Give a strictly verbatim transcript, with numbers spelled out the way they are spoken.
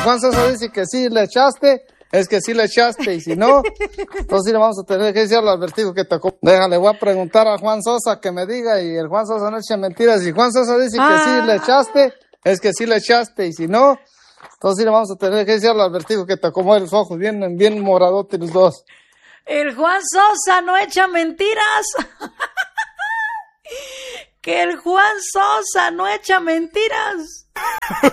Juan Sosa dice que sí le echaste, es que sí le echaste, y si no, entonces sí le vamos a tener que decir al Albertico que te... Déjale, voy a preguntar a Juan Sosa que me diga, y el Juan Sosa no echa mentiras. Si Juan Sosa dice ah. que sí le echaste, es que sí le echaste, y si no, entonces sí le vamos a tener que decir al Albertico que te acomode los ojos, bien, bien moradotes los dos. El Juan Sosa no echa mentiras. Que el Juan Sosa no echa mentiras.